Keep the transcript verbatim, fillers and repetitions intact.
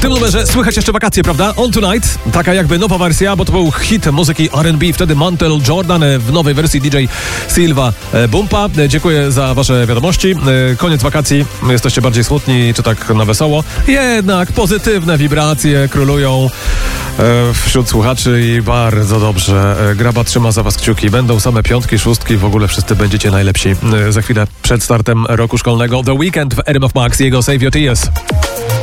tym numerze słychać jeszcze wakacje, prawda? On Tonight, taka jakby nowa wersja, bo to był hit muzyki R and B, wtedy Mantle Jordan, w nowej wersji D J Silva Bumpa. Dziękuję za wasze wiadomości. Koniec wakacji, jesteście bardziej smutni, czy tak na wesoło? Jednak pozytywne wibracje królują wśród słuchaczy i bardzo dobrze. Graba trzyma za was kciuki. Będą same piątki, szóstki, w ogóle wszyscy będziecie najlepsi. Za chwilę przed startem roku szkolnego The Weekend w R M F Max, jego Save Your Tears.